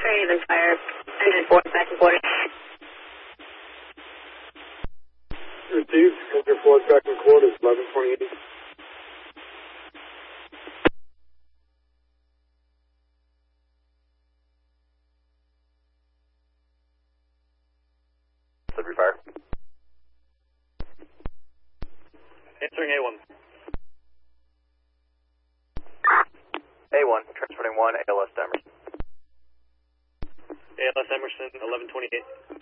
Raven Fire, engine 4, back and forth. Received, engine 4, back and quarters, 1128. Delivery fire. Answering A1. A1, transporting 1, ALS Emerson. ALS Emerson, 1128.